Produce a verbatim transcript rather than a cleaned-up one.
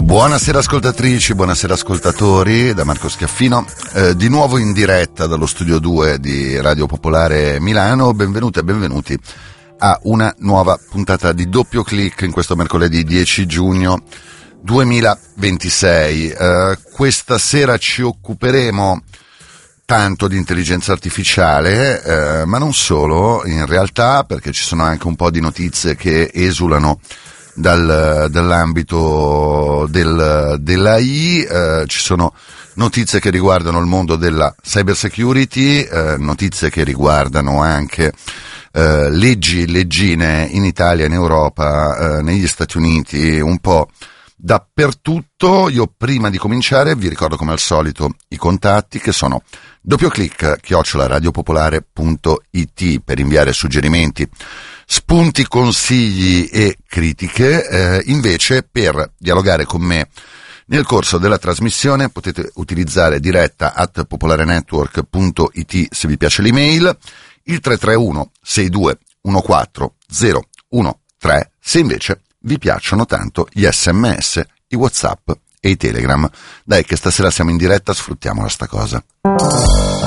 Buonasera ascoltatrici, buonasera ascoltatori, da Marco Schiaffino, eh, di nuovo in diretta dallo studio due di Radio Popolare Milano. Benvenute e benvenuti a una nuova puntata di Doppio Clic in questo mercoledì dieci giugno duemilaventisei. Eh, questa sera ci occuperemo tanto di intelligenza artificiale, eh, ma non solo in realtà, perché ci sono anche un po' di notizie che esulano dal, dall'ambito del, dell'A I, eh, ci sono notizie che riguardano il mondo della cyber security, eh, notizie che riguardano anche eh, leggi, leggine in Italia, in Europa, eh, negli Stati Uniti, un po' dappertutto. Io prima di cominciare vi ricordo come al solito i contatti, che sono doppioclic chiocciola radiopopolare punto it per inviare suggerimenti, spunti, consigli e critiche. Eh, invece per dialogare con me nel corso della trasmissione potete utilizzare diretta at popolarenetwork punto it se vi piace l'email, il tre tre uno sei due uno quattro zero uno tre se invece vi piacciono tanto gli sms, i WhatsApp e i Telegram. Dai che stasera siamo in diretta, sfruttiamola sta cosa.